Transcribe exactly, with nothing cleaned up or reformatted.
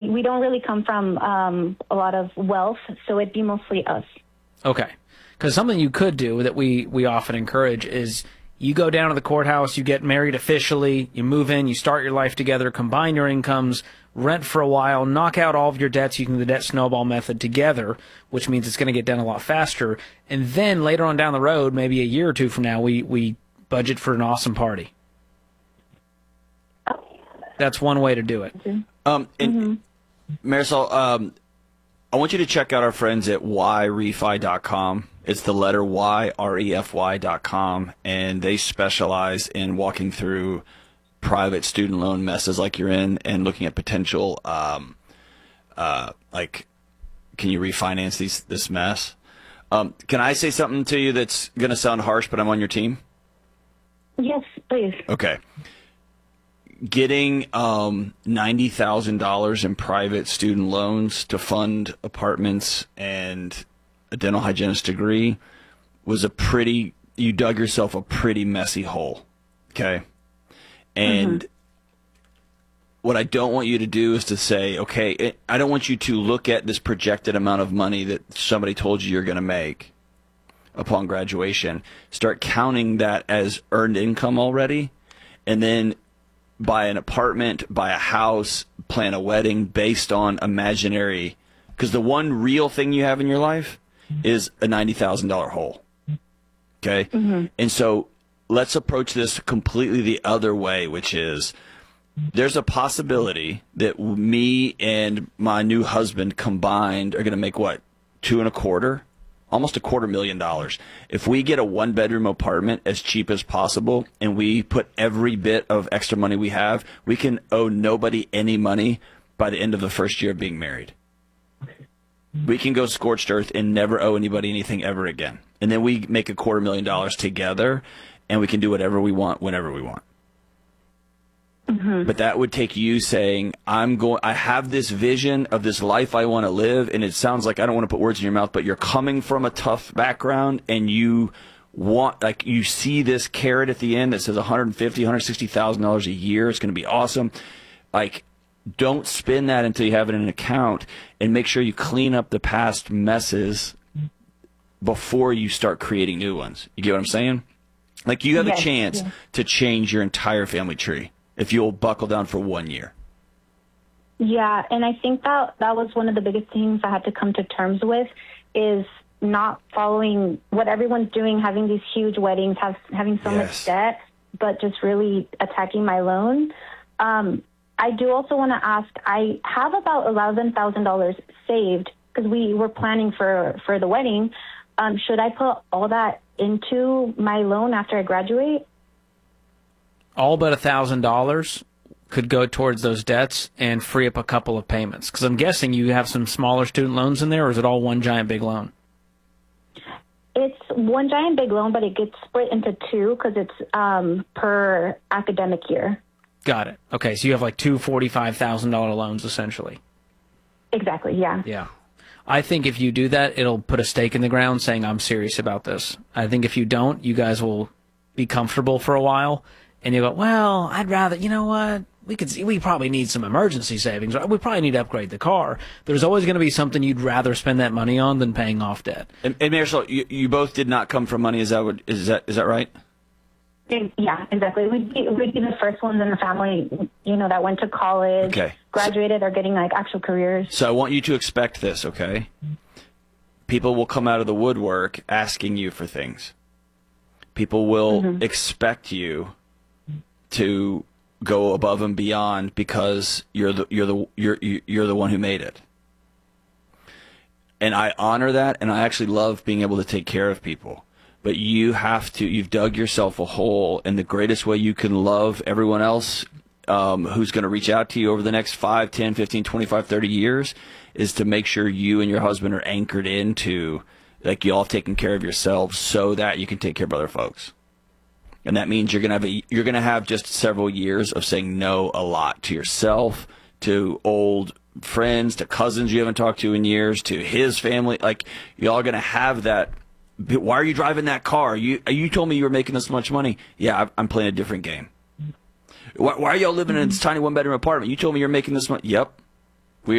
we don't really come from um, a lot of wealth, so it'd be mostly us. Okay. Because something you could do that we, we often encourage is you go down to the courthouse, you get married officially, you move in, you start your life together, combine your incomes, rent for a while, knock out all of your debts using the debt snowball method together, which means it's going to get done a lot faster. And then later on down the road, maybe a year or two from now, we, we budget for an awesome party. That's one way to do it. Um, and mm-hmm. Marisol, um, I want you to check out our friends at y refi dot com. It's the letter Y, R E F Y dot com, and they specialize in walking through private student loan messes like you're in and looking at potential, um, uh, like, can you refinance these this mess? Um, can I say something to you that's going to sound harsh, but I'm on your team? Yes, please. Okay. Getting um, ninety thousand dollars in private student loans to fund apartments and a dental hygienist degree was a pretty, you dug yourself a pretty messy hole, okay? And mm-hmm. what I don't want you to do is to say, okay, it, I don't want you to look at this projected amount of money that somebody told you you're going to make upon graduation, start counting that as earned income already, and then buy an apartment, buy a house, plan a wedding based on imaginary, because the one real thing you have in your life is a ninety thousand dollar hole. Okay? Mm-hmm. And so let's approach this completely the other way, which is there's a possibility that me and my new husband combined are going to make what? Two and a quarter? Almost a quarter million dollars. If we get a one bedroom apartment as cheap as possible and we put every bit of extra money we have, we can owe nobody any money by the end of the first year of being married. We can go scorched earth and never owe anybody anything ever again. And then we make a quarter million dollars together and we can do whatever we want whenever we want. Mm-hmm. But that would take you saying, I'm going, I have this vision of this life I want to live, and it sounds like, I don't want to put words in your mouth, but you're coming from a tough background, and you want, like, you see this carrot at the end that says one hundred fifty thousand dollars, one hundred sixty thousand dollars a year. It's going to be awesome. Like, don't spend that until you have it in an account, and make sure you clean up the past messes before you start creating new ones. You get what I'm saying? Like, you have yes, a chance yes. to change your entire family tree if you'll buckle down for one year. Yeah, and I think that that was one of the biggest things I had to come to terms with, is not following what everyone's doing, having these huge weddings, have, having so yes. much debt, but just really attacking my loan. Um, I do also want to ask, I have about eleven thousand dollars saved because we were planning for, for the wedding. Um, should I put all that into my loan after I graduate? All but one thousand dollars could go towards those debts and free up a couple of payments. Because I'm guessing you have some smaller student loans in there, or is it all one giant big loan? It's one giant big loan, but it gets split into two because it's um, per academic year. Got it. Okay, so you have like two forty-five thousand dollars loans, essentially. Exactly, yeah. Yeah. I think if you do that, it'll put a stake in the ground saying, I'm serious about this. I think if you don't, you guys will be comfortable for a while, and you go, well, I'd rather, you know what, we could see, we probably need some emergency savings. We probably need to upgrade the car. There's always going to be something you'd rather spend that money on than paying off debt. And, and Marisol, you, you both did not come from money. Is that what, is that is that right? Yeah, exactly. We'd be, we'd be the first ones in the family, you know, that went to college, okay. graduated, or getting like actual careers. So I want you to expect this, okay? People will come out of the woodwork asking you for things. People will mm-hmm. expect you to go above and beyond because you're the you're the you're you're the one who made it. And I honor that, and I actually love being able to take care of people. But you have to, you've dug yourself a hole, and the greatest way you can love everyone else um, who's going to reach out to you over the next five, ten, fifteen, twenty-five, thirty years is to make sure you and your husband are anchored into, like, you all taking care of yourselves so that you can take care of other folks. And that means you're going to have a, you're going to have just several years of saying no a lot to yourself, to old friends, to cousins you haven't talked to in years, to his family. Like, you're all going to have that. Why are you driving that car? You you told me you were making this much money. Yeah, I'm playing a different game. Why, why are y'all living in this tiny one-bedroom apartment? You told me you're making this money. Yep,